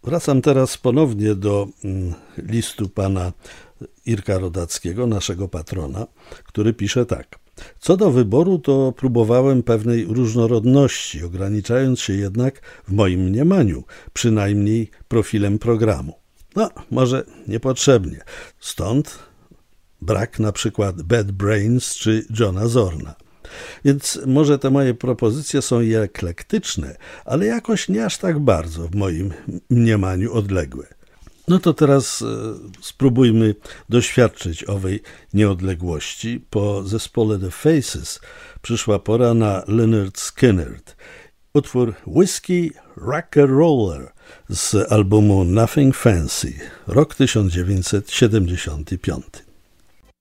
Wracam teraz ponownie do listu pana Irka Rodackiego, naszego patrona, który pisze tak. Co do wyboru, to próbowałem pewnej różnorodności, ograniczając się jednak w moim mniemaniu, przynajmniej profilem programu. No, może niepotrzebnie. Stąd brak na przykład Bad Brains czy Johna Zorna. Więc może te moje propozycje są i eklektyczne, ale jakoś nie aż tak bardzo w moim mniemaniu odległe. No to teraz spróbujmy doświadczyć owej nieodległości. Po zespole The Faces przyszła pora na Lynyrd Skynyrd. Utwór Whiskey Rock-a-Roller z albumu Nothing Fancy, rok 1975.